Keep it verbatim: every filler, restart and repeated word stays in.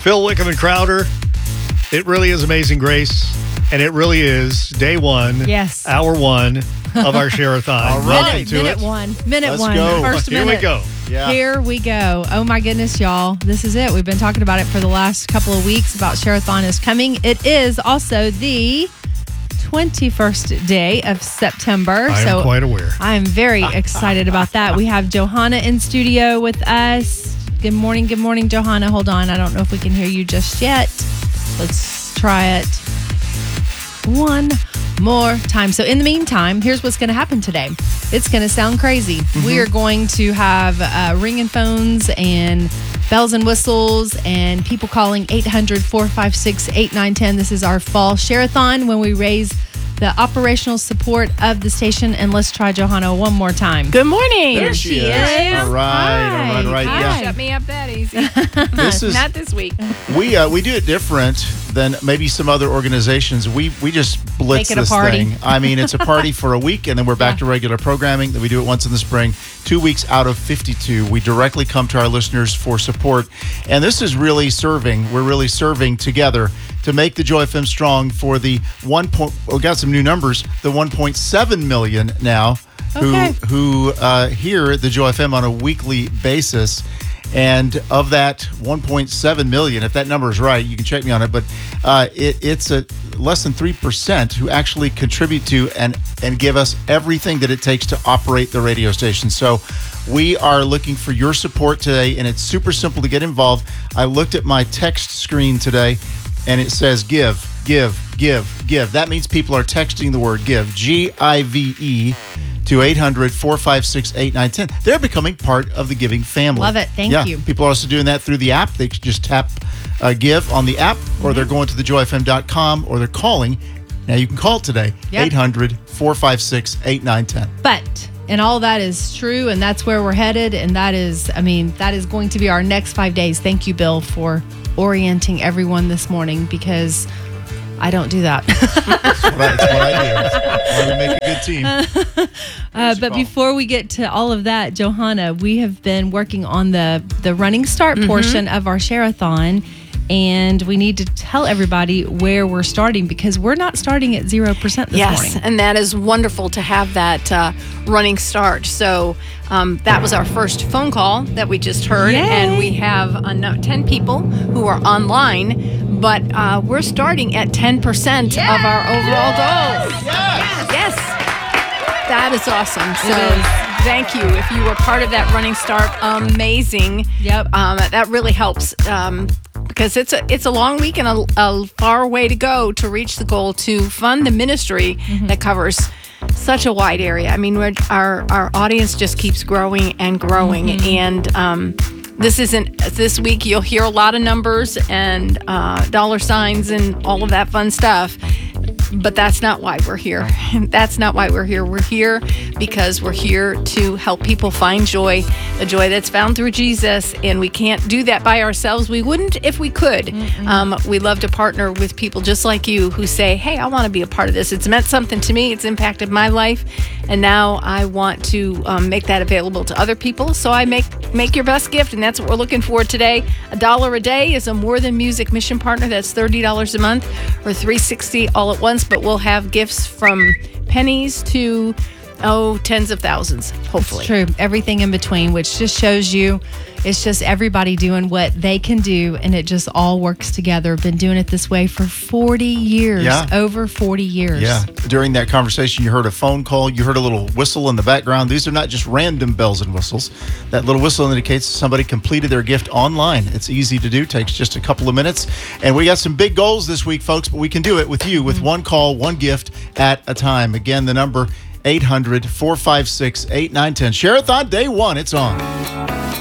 Phil Wickham and Crowder. It really is Amazing Grace, and it really is day one, yes, hour one of our Share-a-thon. All right, minute, minute it. one, minute Let's one, go. first Here minute. we go. Yeah. Here we go. Oh my goodness, y'all! This is it. We've been talking about it for the last couple of weeks. About Share-a-thon is coming. It is also the twenty-first day of September. I am so quite aware. I am very excited about that. We have Johanna in studio with us. Good morning, good morning, Johanna. Hold on. I don't know if we can hear you just yet. Let's try it one more time. So in the meantime, here's what's going to happen today. It's going to sound crazy. Mm-hmm. We are going to have uh, ringing phones and bells and whistles and people calling eight hundred, four five six, eight nine one zero. This is our fall Share-a-thon when we raise the operational support of the station. And let's try Johanna one more time. Good morning. There she is. All right, Hi. all right, all right. Hi. Yeah. Shut me up that easy. This is not this week. We uh, we do it different than maybe some other organizations. We we just blitz Make it a this party. thing. I mean, it's a party for a week, and then we're back Yeah. to regular programming. Then we do it once in the spring. Two weeks out of fifty-two, we directly come to our listeners for support, and this is really serving. We're really serving together to make the Joy F M strong for the one point. We got some new numbers. The one point seven million now Okay. who who uh, hear the Joy F M on a weekly basis. And of that one point seven million, if that number is right, you can check me on it, but uh, it, it's a less than three percent who actually contribute to and, and give us everything that it takes to operate the radio station. So we are looking for your support today, and it's super simple to get involved. I looked at my text screen today, and it says give, give, give, give. That means people are texting the word give, G I V E, to eight hundred, four five six, eight nine one zero. They're becoming part of the giving family. Love it. Thank yeah. you. People are also doing that through the app. They can just tap uh, give on the app, or Mm-hmm. they're going to the joy f m dot com, or they're calling. Now you can call today, Yep. eight hundred, four five six, eight nine one zero. But, and all that is true, and that's where we're headed, and that is, I mean, that is going to be our next five days. Thank you, Bill, for orienting everyone this morning, because I don't do that. That's what I, that's what I do. That's why we make a good team. Uh, but before we get to all of that, Johanna, we have been working on the, the running start Mm-hmm. portion of our Share-a-thon, and we need to tell everybody where we're starting, because we're not starting at zero percent this yes, morning. and that is wonderful to have that uh, running start. So um, that was our first phone call that we just heard, Yay. and we have uh, no- ten people who are online, but uh, we're starting at ten percent of our overall goal. Yes. That is awesome. So thank you. If you were part of that running start, amazing. Yep. Um, that really helps um, because it's a it's a long week and a, a far way to go to reach the goal to fund the ministry Mm-hmm. that covers such a wide area. I mean, we're, our our audience just keeps growing and growing, Mm-hmm. and um, this isn't this week. You'll hear a lot of numbers and uh, dollar signs and all of that fun stuff. But that's not why we're here. That's not why we're here. We're here because we're here to help people find joy, the joy that's found through Jesus. And we can't do that by ourselves. We wouldn't if we could. Um, we love to partner with people just like you who say, hey, I want to be a part of this. It's meant something to me. It's impacted my life. And now I want to um, make that available to other people. So I make make your best gift. And that's what we're looking for today. A dollar a day is a More Than Music mission partner. That's thirty dollars a month or three hundred sixty dollars all at once. But we'll have gifts from pennies to, oh, tens of thousands, hopefully. It's true. Everything in between, which just shows you it's just everybody doing what they can do, and it just all works together. Been doing it this way for forty years. Yeah. Over forty years. Yeah. During that conversation, you heard a phone call. You heard a little whistle in the background. These are not just random bells and whistles. That little whistle indicates somebody completed their gift online. It's easy to do. Takes just a couple of minutes. And we got some big goals this week, folks, but we can do it with you with one call, one gift at a time. Again, the number eight hundred, four five six, eight nine one zero. Share-a-thon day one. It's on.